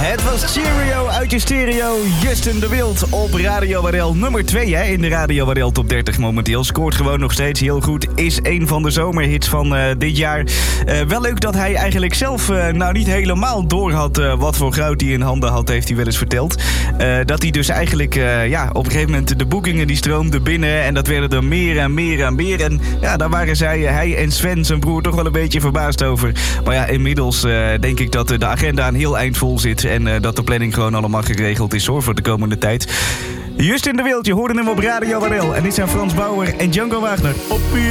Het was Cheerio uit je stereo. Justin de Wild op Radio Warel. Nummer 2 hè, in de Radio Warel Top 30 momenteel. Scoort gewoon nog steeds heel goed. Is een van de zomerhits van dit jaar. Wel leuk dat hij eigenlijk zelf nou niet helemaal door had wat voor goud hij in handen had, heeft hij wel eens verteld. Dat hij dus eigenlijk op een gegeven moment de boekingen die stroomden binnen. En dat werden er meer en meer en meer. En ja, daar waren hij en Sven, zijn broer, toch wel een beetje verbaasd over. Maar ja, inmiddels denk ik dat de agenda een heel eind vol zit. En dat de planning gewoon allemaal geregeld is hoor, voor de komende tijd. Justin de Wild, je hoorde hem op Radio Warel. En dit zijn Frans Bauer en Django Wagner. Op